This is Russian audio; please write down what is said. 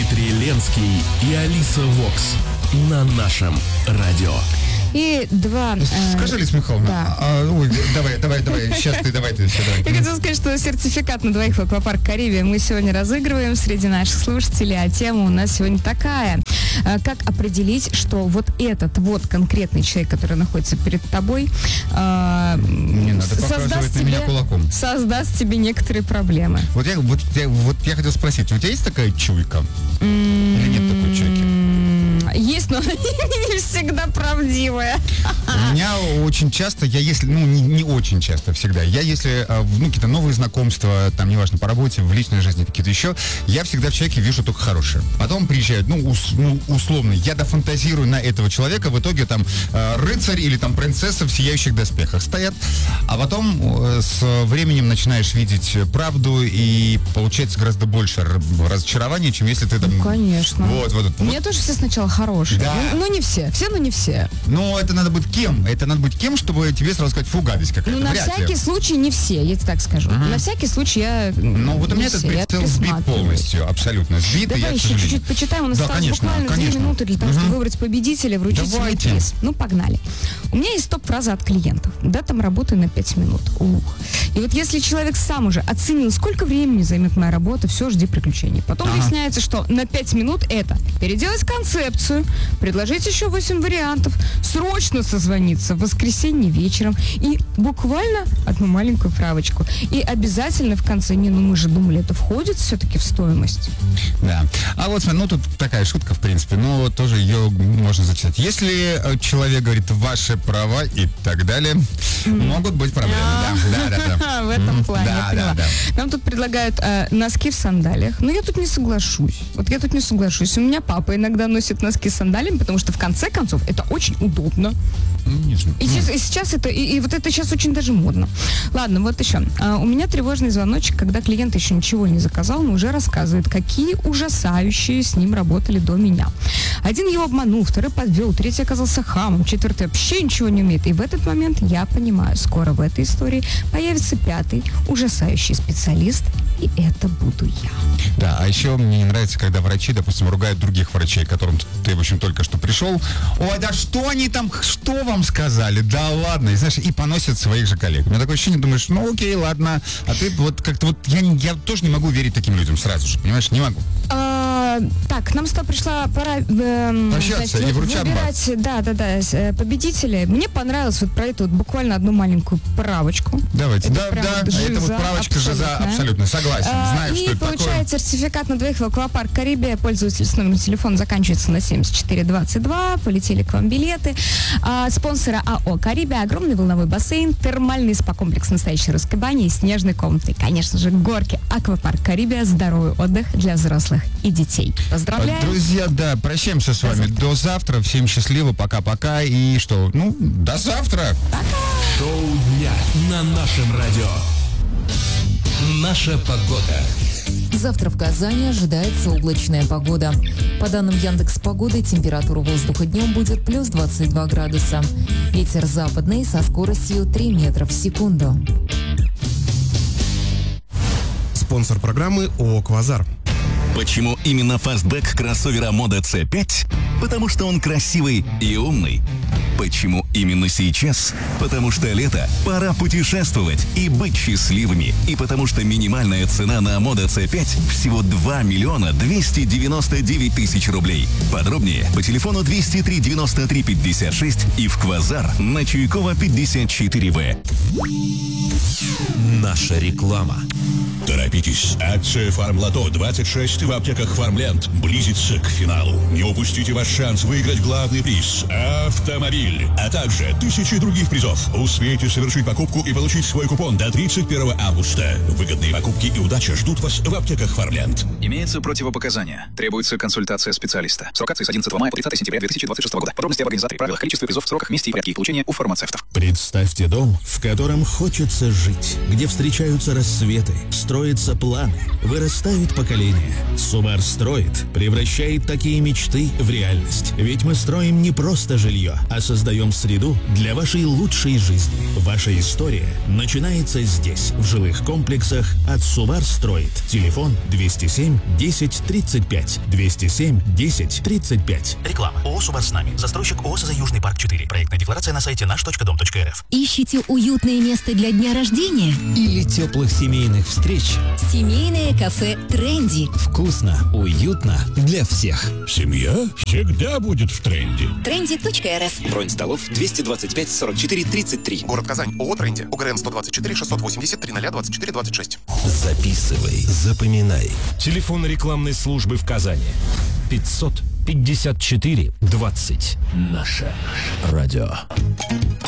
Дмитрий Ленский и Алиса Вокс на нашем радио. И два... Скажи, Лиза Михайловна, да. давай, сейчас ты, давай. Я хотела сказать, что сертификат на двоих в аквапарк Карибия мы сегодня разыгрываем среди наших слушателей, а тема у нас сегодня такая. Как определить, что вот этот вот конкретный человек, который находится перед тобой, Не надо показывать на меня кулаком. Создаст тебе некоторые проблемы. Вот я хотел спросить, у тебя есть такая чуйка? Или нет такой чуйки? Есть, но она не всегда правдивая. У меня очень часто, не очень часто, всегда, если какие-то новые знакомства, там, неважно, по работе, в личной жизни, какие-то еще, я всегда в человеке вижу только хорошее. Потом приезжают, условно, я дофантазирую на этого человека, в итоге там рыцарь или там принцесса в сияющих доспехах стоят, а потом с временем начинаешь видеть правду, и получается гораздо больше разочарования, чем если ты там... Конечно. Вот. У меня тоже все сначала хорошие. Да. Но не все, но не все. Но это надо быть кем? Это надо быть кем, чтобы тебе сразу сказать, фу, гадость какая-то. На всякий случай не все, я тебе так скажу. На всякий случай я... Вот у меня этот прицел сбит полностью, абсолютно сбит. Давай еще чуть-чуть почитаем. У нас осталось буквально 2 минуты для того, чтобы выбрать победителя, вручить себе приз. Погнали. У меня есть топ-фраза от клиентов. Да, там работаю на 5 минут. И вот если человек сам уже оценил, сколько времени займет моя работа, все, жди приключений. Потом выясняется, что на 5 минут это переделать концепцию, предложить еще 8 вариантов, срочно созвониться в воскресенье вечером и буквально одну маленькую правочку. И обязательно в конце, мы же думали, это входит все-таки в стоимость. Да. А вот смотри, тут такая шутка, в принципе, но тоже ее можно зачитать. Если человек говорит ваши права и так далее, могут быть проблемы. Да. В этом плане. Да. Нам тут предлагают носки в сандалиях, но я тут не соглашусь. У меня папа иногда носит носки с сандалиями, потому что в конце концов это очень удобно. И сейчас это, и вот это сейчас очень даже модно. Ладно, вот еще. У меня тревожный звоночек, когда клиент еще ничего не заказал, но уже рассказывает, какие ужасающие с ним работали до меня. Один его обманул, второй подвел, третий оказался хамом, четвертый вообще ничего не умеет. И в этот момент я понимаю, скоро в этой истории появится 5-й ужасающий специалист, и это буду я. Да, а еще мне не нравится, когда врачи, допустим, ругают других врачей, к которым ты, в общем, только что пришел. Ой, да что они там, что вам сказали? Да ладно, и знаешь, и поносят своих же коллег. У меня такое ощущение, думаешь, окей, ладно, а ты вот как-то я тоже не могу верить таким людям сразу же, понимаешь, не могу. Так, нам с тобой пришла пора выбирать, победителей. Мне понравилось вот про эту вот буквально одну маленькую правочку. Давайте, это это вот правочка жиза, абсолютно, согласен. Знаю, что это такое. И получает сертификат на двоих в аквапарк Карибия. Пользователь с номером телефона заканчивается на 7422. Полетели к вам билеты. Спонсора АО «Карибия», огромный волновой бассейн, термальный спа-комплекс настоящей русской бани и снежной комнаты. Конечно же, горки. Аквапарк Карибия. Здоровый отдых для взрослых и детей. Поздравляем. Друзья, прощаемся с вами. До завтра. Всем счастливо. Пока-пока. И что? До завтра. Пока. Шоу дня на нашем радио. Наша погода. Завтра в Казани ожидается облачная погода. По данным Яндекс.Погоды, температура воздуха днем будет плюс 22 градуса. Ветер западный со скоростью 3 метра в секунду. Спонсор программы ООО «Квазар». Почему именно фастбэк кроссовера Moda C5? Потому что он красивый и умный. Почему именно сейчас? Потому что лето, пора путешествовать и быть счастливыми. И потому что минимальная цена на Moda C5 всего 2 миллиона 299 тысяч рублей. Подробнее по телефону 203 93 56 и в Квазар на Чуйкова 54В. Наша реклама. Торопитесь, акция «Фармлото 26» в аптеках «Фармленд» близится к финалу. Не упустите ваш шанс выиграть главный приз – автомобиль, а также 1000 других призов. Успейте совершить покупку и получить свой купон до 31 августа. Выгодные покупки и удача ждут вас в аптеках «Фармленд». Имеются противопоказания. Требуется консультация специалиста. Срок акции с 11 мая по 30 сентября 2026 года. Подробности об организаторе, правилах, количестве призов, сроках, месте и порядке их получения у фармацевтов. Представьте дом, в котором хочется жить, где встречаются рассветы, строятся планы, вырастают поколения. Сумар строит, превращает такие мечты в реальность. Ведь мы строим не просто жилье, а создаем среду для вашей лучшей жизни. Ваша история начинается здесь, в жилых комплексах от Сумар строит. Телефон 207 10 35. 207 10 35. Реклама. ООО «Сумар с нами». Застройщик ООО «За Южный парк 4». Проектная декларация на сайте наш.дом.рф. Ищите уютное место для дня рождения? Или теплых семейных встреч? Семейное кафе «Тренди». Вкусно, уютно для всех. Семья всегда будет в тренде. Тренди.рф. Бронь столов 225 44 33. Город Казань. ООО «Тренди». УГРН 124 680 3024 26. Записывай, запоминай. Телефон рекламной службы в Казани. 554 20. Наше радио.